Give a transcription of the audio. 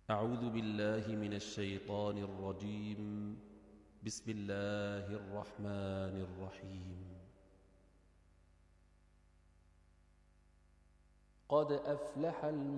أعوذ بالله من الشيطان الرجيم. بسم الله الرحمن الرحيم. قد أفلح